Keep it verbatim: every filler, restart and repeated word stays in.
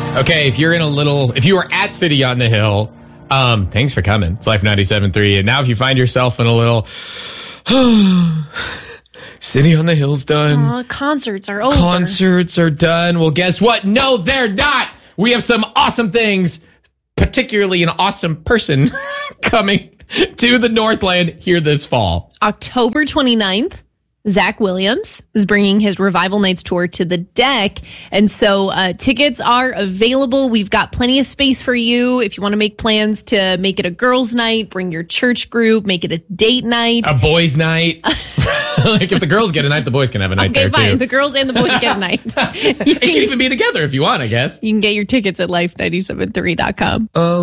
Okay, if you're in a little, if you are at City on the Hill, um, thanks for coming. It's Life ninety-seven point three. And now if you find yourself in a little, City on the Hill's done. Aw, concerts are over. Concerts are done. Well, guess what? No, they're not. We have some awesome things, particularly an awesome person coming to the Northland here this fall. October twenty-ninth. Zach Williams is bringing his Revival Nights tour to the deck. And so uh, tickets are available. We've got plenty of space for you. If you want to make plans to make it a girls' night, bring your church group, make it a date night. A boys' night. Like if the girls get a night, the boys can have a night okay, there fine. too. The girls and the boys get a night. They can even be together if you want, I guess. You can get your tickets at life ninety-seven three dot com. Oh.